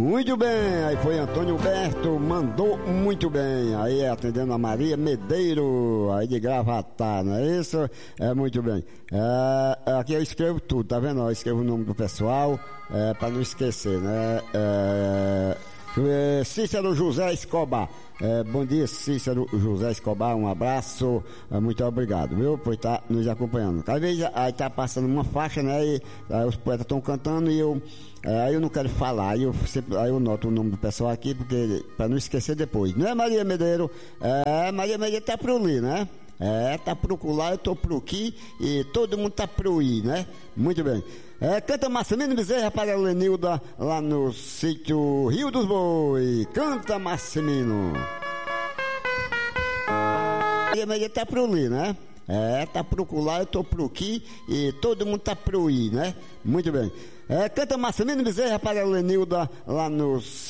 Muito bem, aí foi Antônio Berto, mandou muito bem. Aí atendendo a Maria Medeiro, aí de Gravatá, não é isso? Muito bem. Aqui eu escrevo tudo, tá vendo? Eu escrevo o nome do pessoal, para não esquecer, né? Cícero José Escobar. Bom dia, Cícero José Escobar, um abraço, muito obrigado, viu, por estar nos acompanhando. Às vezes aí tá passando uma faixa, né, e aí os poetas estão cantando e aí eu não quero falar, aí eu noto o nome do pessoal aqui, porque para não esquecer depois, não é Maria Medeiro? Maria Medeiro tá pro ali, né? Tá pro lá, eu tô pro aqui e todo mundo tá pro I, né? Muito bem. Canta Massimino Bezerra para a Lenilda lá no sítio Rio dos Boi. Canta Massimino. Maria tá pro ali, né? Tá pro lá, eu tô pro aqui e todo mundo tá pro I, né? Muito bem. Canta Massimino Bezerra para a Lenilda lá no